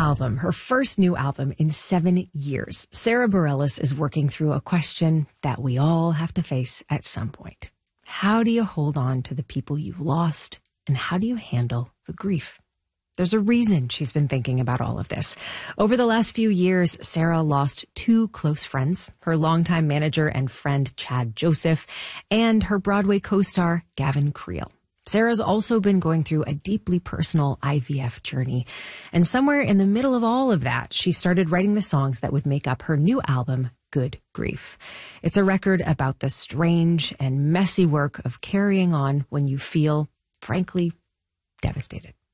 album, her first new album in 7 years, Sara Bareilles is working through a question that we all have to face at some point. How do you hold on to the people you've lost, and how do you handle the grief? There's a reason she's been thinking about all of this. Over the last few years, Sara lost 2 close friends, her longtime manager and friend Chad Joseph, and her Broadway co-star Gavin Creel. Sara's also been going through a deeply personal IVF journey. And somewhere in the middle of all of that, she started writing the songs that would make up her new album, Good Grief. It's a record about the strange and messy work of carrying on when you feel, frankly, devastated.